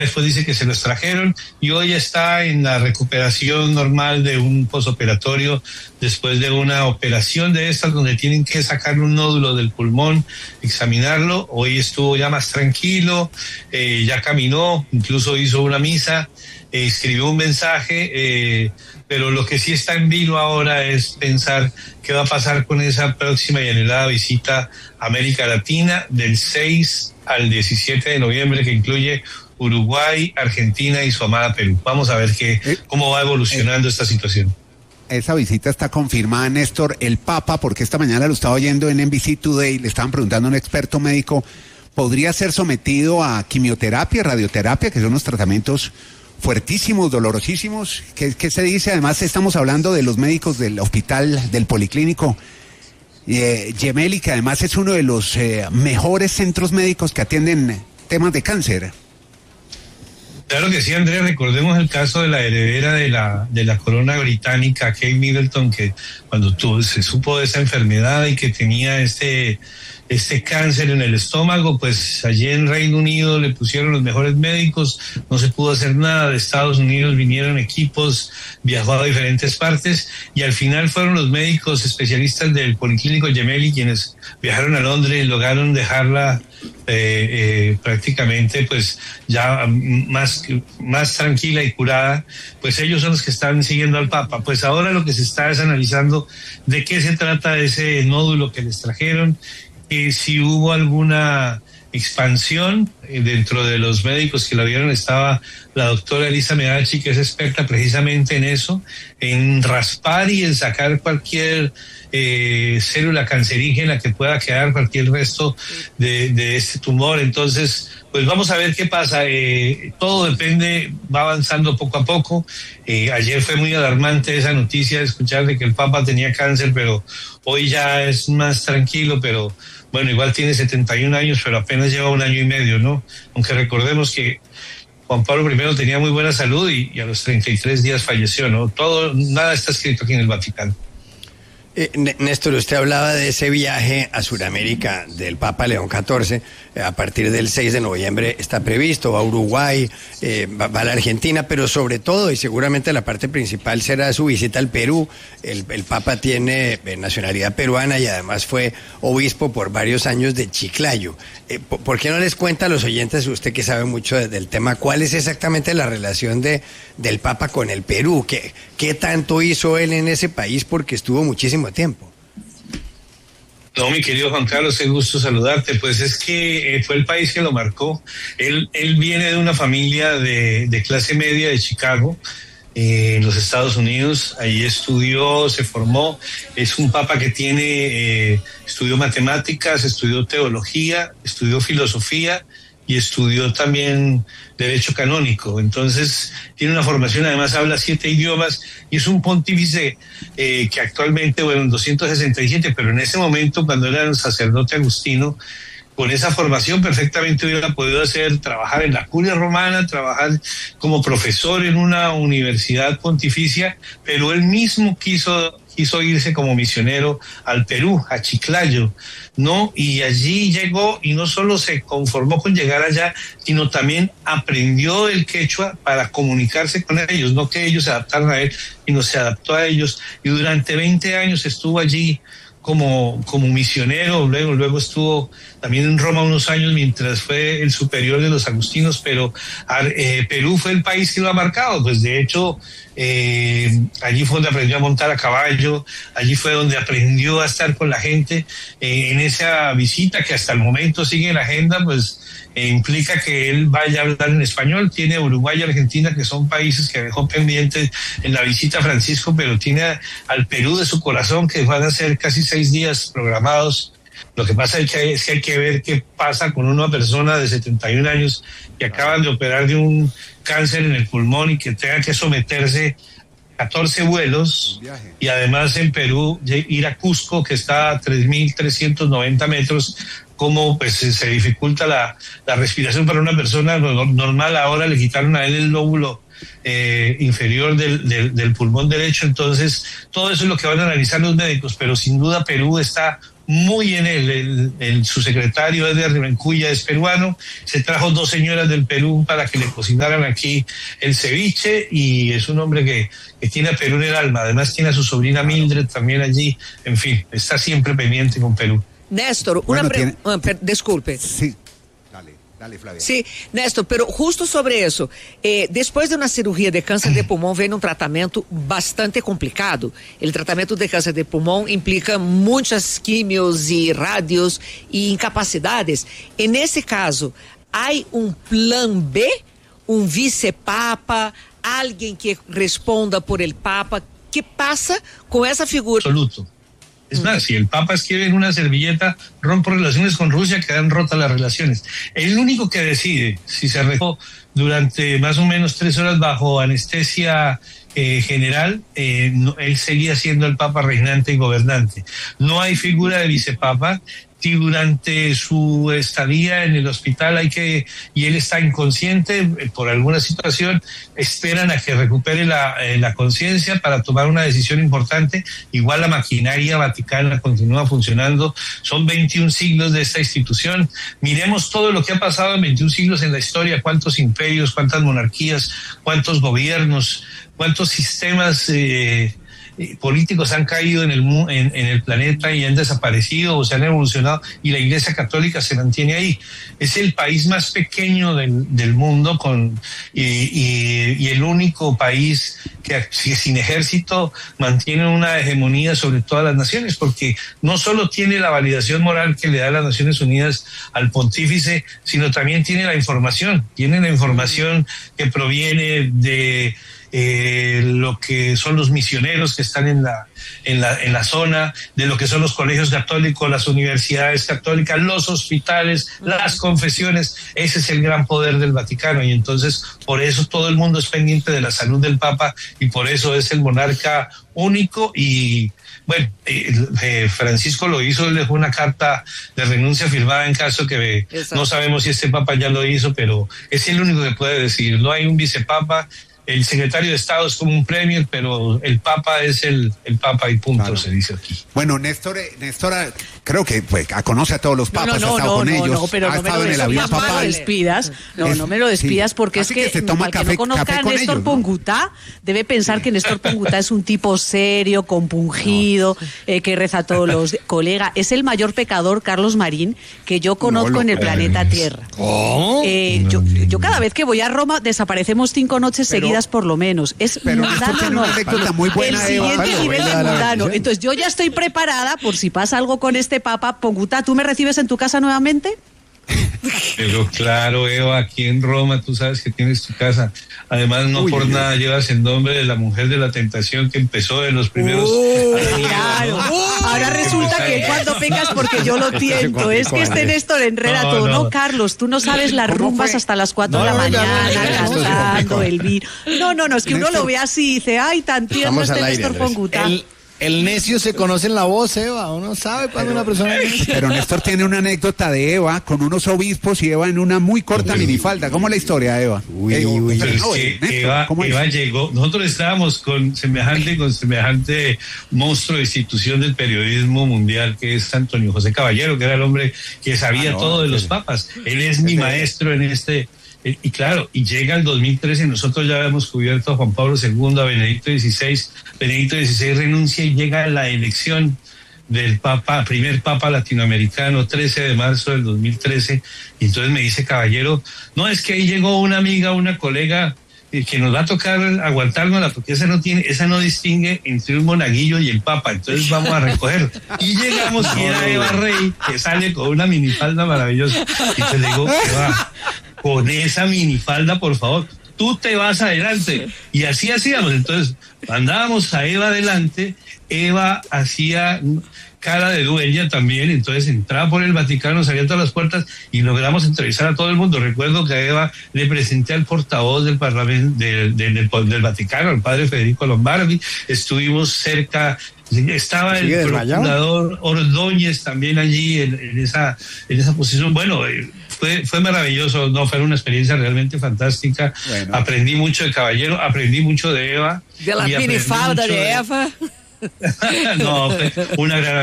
después dice que se lo extrajeron y hoy está en la recuperación normal de un posoperatorio después de una operación de estas donde tienen que sacar un nódulo del pulmón, examinarlo. Hoy estuvo ya más tranquilo, ya caminó, incluso hizo una misa, escribió un mensaje, pero lo que sí está en vilo ahora es pensar qué va a pasar con esa próxima y anhelada visita a América Latina del 6 al 17 de noviembre, que incluye Uruguay, Argentina y su amada Perú. Vamos a ver cómo va evolucionando esta situación. Esa visita está confirmada, Néstor. El Papa, porque esta mañana lo estaba oyendo en NBC Today, le estaban preguntando a un experto médico, ¿podría ser sometido a quimioterapia, radioterapia, que son unos tratamientos fuertísimos, dolorosísimos? ¿Qué se dice? Además, estamos hablando de los médicos del hospital, del Policlínico Gemelli, que además es uno de los mejores centros médicos que atienden temas de cáncer. Claro que sí, Andrés. Recordemos el caso de la heredera de la corona británica, Kate Middleton, que cuando se supo de esa enfermedad y que tenía este cáncer en el estómago, pues allí en Reino Unido le pusieron los mejores médicos, no se pudo hacer nada. De Estados Unidos vinieron equipos, viajó a diferentes partes y al final fueron los médicos especialistas del Policlínico Gemelli quienes viajaron a Londres y lograron dejarla prácticamente pues ya más tranquila y curada. Pues ellos son los que están siguiendo al Papa. Pues ahora lo que se está es analizando de qué se trata ese nódulo que les trajeron, si hubo alguna expansión dentro de los médicos que la vieron. Estaba la doctora Elisa Medachi, que es experta precisamente en eso, en raspar y en sacar cualquier célula cancerígena que pueda quedar, cualquier resto de este tumor. Entonces, pues vamos a ver qué pasa. Todo depende, va avanzando poco a poco. Ayer fue muy alarmante esa noticia de escuchar de que el Papa tenía cáncer, pero hoy ya es más tranquilo, pero bueno, igual tiene 71 años, pero apenas lleva 1 año y medio, ¿no? Aunque recordemos que Juan Pablo I tenía muy buena salud y a los 33 días falleció, ¿no? Nada está escrito aquí en el Vaticano. Néstor, usted hablaba de ese viaje a Sudamérica del Papa León XIV, a partir del 6 de noviembre está previsto, va a Uruguay, va a la Argentina, pero sobre todo, y seguramente la parte principal será su visita al Perú. El Papa tiene nacionalidad peruana y además fue obispo por varios años de Chiclayo. ¿Por qué no les cuenta a los oyentes, usted que sabe mucho del tema, cuál es exactamente la relación del Papa con el Perú? ¿Qué tanto hizo él en ese país? Porque estuvo muchísimo tiempo. No, mi querido Juan Carlos, qué gusto saludarte. Pues es que fue el país que lo marcó. Él viene de una familia de clase media de Chicago, en los Estados Unidos. Ahí estudió, se formó. Es un papa que estudió matemáticas, estudió teología, estudió filosofía y estudió también derecho canónico. Entonces tiene una formación, además habla 7 idiomas y es un pontífice que actualmente, en 267, pero en ese momento, cuando era un sacerdote agustino, con esa formación perfectamente hubiera podido trabajar en la curia romana, trabajar como profesor en una universidad pontificia, pero él mismo quiso irse como misionero al Perú, a Chiclayo, ¿no? Y allí llegó y no solo se conformó con llegar allá, sino también aprendió el quechua para comunicarse con ellos, no que ellos se adaptaran a él, sino se adaptó a ellos. Y durante 20 años estuvo allí como misionero, luego estuvo también en Roma unos años mientras fue el superior de los agustinos, pero Perú fue el país que lo ha marcado. Pues de hecho allí fue donde aprendió a montar a caballo, allí fue donde aprendió a estar con la gente. En esa visita que hasta el momento sigue en la agenda, pues implica que él vaya a hablar en español. Tiene Uruguay y Argentina, que son países que dejó pendientes en la visita a Francisco, pero tiene al Perú de su corazón, que van a ser casi 6 días programados. Lo que pasa es que hay que ver qué pasa con una persona de 71 años que acaban de operar de un cáncer en el pulmón y que tenga que someterse a 14 vuelos y además en Perú ir a Cusco, que está a 3.390 metros. Cómo pues se dificulta la respiración para una persona normal. Ahora le quitaron a él el lóbulo inferior del pulmón derecho. Entonces todo eso es lo que van a analizar los médicos, pero sin duda Perú está muy en él. Su secretario Edgar Rivencuya es peruano, se trajo 2 señoras del Perú para que le cocinaran aquí el ceviche, y es un hombre que tiene a Perú en el alma. Además tiene a su sobrina Mildred también allí. En fin, está siempre pendiente con Perú. Néstor, disculpe. Sí. Dale, Flavia. Sí, Néstor, pero justo sobre eso, después de una cirugía de cáncer de pulmón viene un tratamiento bastante complicado. El tratamiento de cáncer de pulmón implica muchas quimios y radios y incapacidades. En ese caso, ¿hay un plan B? ¿Un vicepapa? ¿Alguien que responda por el papa? ¿Qué pasa con esa figura? Absoluto. Es más, si el Papa escribe en una servilleta, rompo relaciones con Rusia, quedan rotas las relaciones. El único que decide si se arrestó durante más o menos 3 horas bajo anestesia general, él seguía siendo el Papa reinante y gobernante. No hay figura de vicepapa. Si durante su estadía en el hospital y él está inconsciente por alguna situación, esperan a que recupere la conciencia para tomar una decisión importante. Igual la maquinaria vaticana continúa funcionando. Son 21 siglos de esta institución. Miremos todo lo que ha pasado en 21 siglos en la historia, cuántos imperios, cuántas monarquías, cuántos gobiernos, cuántos sistemas políticos han caído en el planeta y han desaparecido o se han evolucionado, y la Iglesia Católica se mantiene ahí. Es el país más pequeño del mundo y el único país que sin ejército mantiene una hegemonía sobre todas las naciones, porque no solo tiene la validación moral que le da las Naciones Unidas al pontífice, sino también tiene la información que proviene de lo que son los misioneros que están en la zona, de lo que son los colegios católicos, las universidades católicas, los hospitales, las confesiones. Ese es el gran poder del Vaticano, y entonces por eso todo el mundo es pendiente de la salud del Papa, y por eso es el monarca único. Y bueno, Francisco lo hizo, él dejó una carta de renuncia firmada en caso que no sabemos si este Papa ya lo hizo, pero es el único que puede decir. No hay un vicepapa. El secretario de Estado es como un premier, pero el Papa es el Papa y punto, claro. Se dice aquí. Bueno, Néstor, creo que conoce a todos los papas, ha estado con ellos, pero ha estado en el avión papal. No me lo despidas, porque es que se toma que no conozca a Néstor ellos, Pongutá, debe pensar que Néstor Pongutá es un tipo serio, compungido, que reza a todos los colegas. Es el mayor pecador, Carlos Marín, que yo conozco en el planeta Tierra. Yo cada vez que voy a Roma desaparecemos 5 noches seguidas por lo menos. Pero una anécdota muy buena, el siguiente nivel de mundano. Entonces yo ya estoy preparada por si pasa algo con este Papa. Pongutá, ¿tú me recibes en tu casa nuevamente? Pero claro, Eva, aquí en Roma tú sabes que tienes tu casa. Además, no por nada llevas el nombre de la mujer de la tentación que empezó en los primeros años, claro. ¿No? Ahora resulta que cuando pegas porque yo lo tiento. Es que este Néstor enreda todo. No, Carlos, tú no sabes las rumbas hasta las 4 de la mañana cantando el vino. No, es que uno lo ve así y dice, ay, tan tierno este Néstor Pongutá. El necio se conoce en la voz, Eva. Uno sabe cuando una persona es necia. Pero Néstor tiene una anécdota de Eva con unos obispos y Eva en una muy corta minifalda. ¿Cómo es la historia, Eva? Eva llegó. Nosotros estábamos con semejante monstruo de institución del periodismo mundial, que es Antonio José Caballero, que era el hombre que sabía todo de los papas. Él es mi maestro en este. Y claro, y llega el 2013, nosotros ya habíamos cubierto a Juan Pablo II, a Benedicto XVI. Benedicto XVI renuncia y llega la elección del Papa, primer Papa latinoamericano, 13 de marzo del 2013. Y entonces me dice Caballero, no, es que ahí llegó una amiga, una colega, que nos va a tocar aguantárnosla, porque esa no distingue entre un monaguillo y el Papa, entonces vamos a recoger. Y llegamos y era Eva Rey, que sale con una minifalda maravillosa. Y te digo, Eva, con esa minifalda, por favor, tú te vas adelante. Y así hacíamos. Entonces, mandábamos a Eva adelante, Eva hacía cara de dueña también, entonces entraba por el Vaticano, salía todas las puertas y logramos entrevistar a todo el mundo. Recuerdo que a Eva le presenté al portavoz del Parlamento del Vaticano, el padre Federico Lombardi, estuvimos cerca. Estaba el procurador Ordóñez también allí en esa posición. Bueno, fue maravilloso, no, fue una experiencia realmente fantástica. Bueno. Aprendí mucho de Caballero, aprendí mucho de Eva. De la minifalda de Eva. No, fue una gran